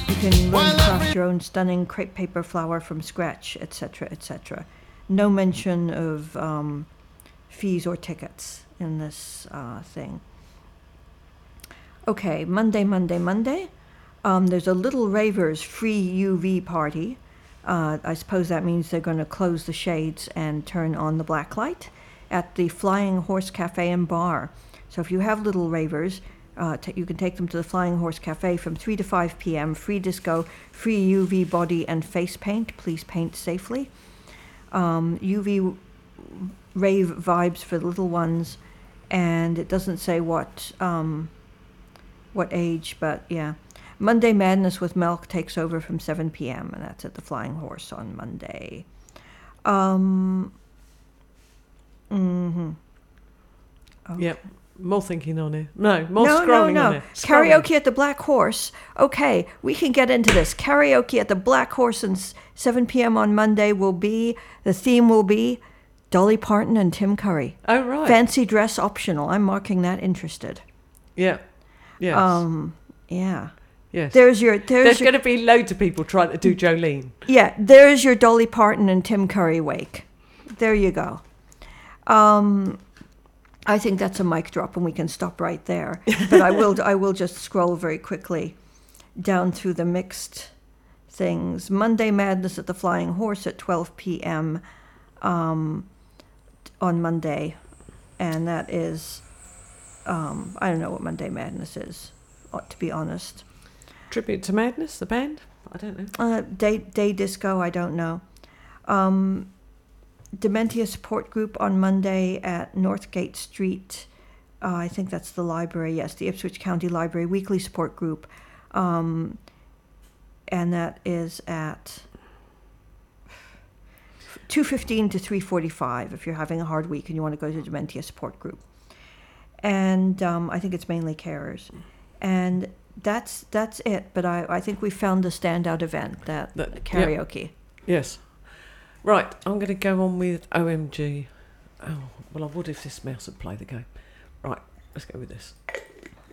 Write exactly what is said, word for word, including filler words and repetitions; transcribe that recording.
You can learn to craft your own stunning crepe paper flower from scratch, et cetera, et cetera. No mention of um, fees or tickets in this uh, thing. Okay, Monday, Monday, Monday. Um, there's a Little Ravers free U V party. Uh, I suppose that means they're going to close the shades and turn on the black light at the Flying Horse Cafe and Bar. So if you have Little Ravers, uh, t- you can take them to the Flying Horse Cafe from three to five p.m. Free disco, free U V body and face paint. Please paint safely. Um, U V rave vibes for the little ones, and it doesn't say what um, what age, but yeah. Monday Madness with Milk takes over from seven p.m. and that's at the Flying Horse on Monday. Um, mm-hmm. Okay. Yep. More thinking on it. No, more no, scrolling no, no. on it. Scrolling. Karaoke at the Black Horse. Okay, we can get into this. Karaoke at the Black Horse at seven p.m. on Monday will be, the theme will be Dolly Parton and Tim Curry. Oh, right. Fancy dress optional. I'm marking that interested. Yeah. Yes. Um, yeah. Yes. There's your. There's, there's your, going to be loads of people trying to do Jolene. Yeah, there's your Dolly Parton and Tim Curry wake. There you go. Um, I think that's a mic drop, and we can stop right there. But I will. I will just scroll very quickly down through the mixed things. Monday Madness at the Flying Horse at twelve p.m. Um, on Monday, and that is. Um, I don't know what Monday Madness is, to be honest. Tribute to Madness, the band? I don't know. Uh, day, day disco, I don't know. Um, Dementia Support Group on Monday at Northgate Street. Uh, I think that's the library, yes, the Ipswich County Library Weekly Support Group. Um, and that is at two fifteen to three forty-five if you're having a hard week and you want to go to Dementia Support Group. And um, I think it's mainly carers. And that's that's it. But I, I think we found the standout event, that, that karaoke. Yep. Yes. Right, I'm going to go on with O M G. Oh, well, I would if this mouse would play the game. Right, let's go with this.